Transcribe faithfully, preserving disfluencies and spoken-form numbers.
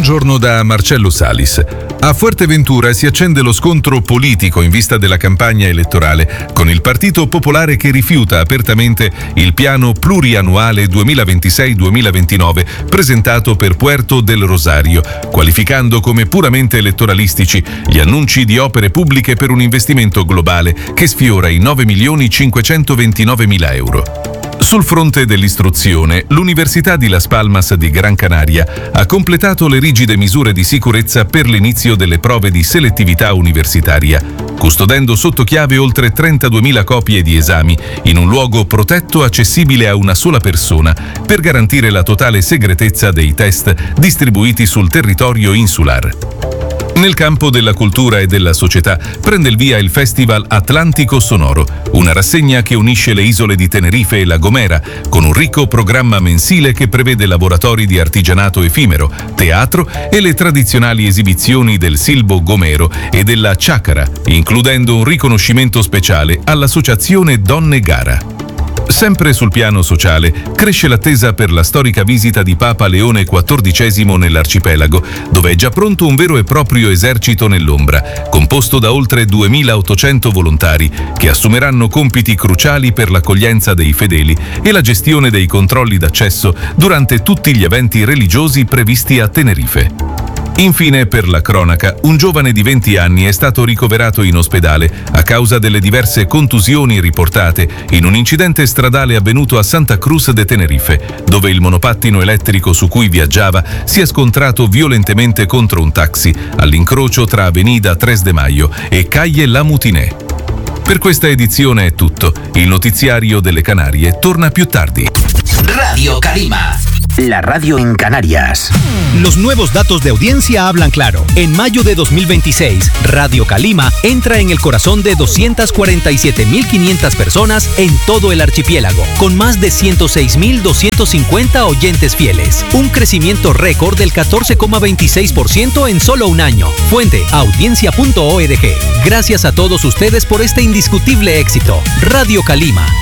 Buongiorno da Marcello Salis. A Fuerteventura si accende lo scontro politico in vista della campagna elettorale, con il Partito Popolare che rifiuta apertamente il piano pluriannuale duemilaventisei duemilaventinove presentato per Puerto del Rosario, qualificando come puramente elettoralistici gli annunci di opere pubbliche per un investimento globale che sfiora i nove milioni cinquecentoventinovemila euro. Sul fronte dell'istruzione, l'Università di Las Palmas di Gran Canaria ha completato le rigide misure di sicurezza per l'inizio delle prove di selettività universitaria, custodendo sotto chiave oltre trentaduemila copie di esami in un luogo protetto accessibile a una sola persona per garantire la totale segretezza dei test distribuiti sul territorio insular. Nel campo della cultura e della società prende il via il Festival Atlantico Sonoro, una rassegna che unisce le isole di Tenerife e La Gomera, con un ricco programma mensile che prevede laboratori di artigianato effimero, teatro e le tradizionali esibizioni del Silbo Gomero e della Ciacara, includendo un riconoscimento speciale all'associazione Donne Gara. Sempre sul piano sociale, cresce l'attesa per la storica visita di Papa Leone quattordicesimo nell'arcipelago, dove è già pronto un vero e proprio esercito nell'ombra, composto da oltre duemilaottocento volontari, che assumeranno compiti cruciali per l'accoglienza dei fedeli e la gestione dei controlli d'accesso durante tutti gli eventi religiosi previsti a Tenerife. Infine, per la cronaca, un giovane di venti anni è stato ricoverato in ospedale a causa delle diverse contusioni riportate in un incidente stradale avvenuto a Santa Cruz de Tenerife, dove il monopattino elettrico su cui viaggiava si è scontrato violentemente contro un taxi all'incrocio tra Avenida Tres de Mayo e Calle La Mutiné. Per questa edizione è tutto. Il notiziario delle Canarie torna più tardi. Radio Calima, la radio en Canarias. Los nuevos datos de audiencia hablan claro. En mayo de dos mil veintiséis, Radio Calima entra en el corazón de doscientas cuarenta y siete mil quinientas personas en todo el archipiélago, con más de ciento seis mil doscientos cincuenta oyentes fieles. Un crecimiento récord del catorce coma veintiséis por ciento en solo un año. Fuente, audiencia punto org. Gracias a todos ustedes por este indiscutible éxito. Radio Calima.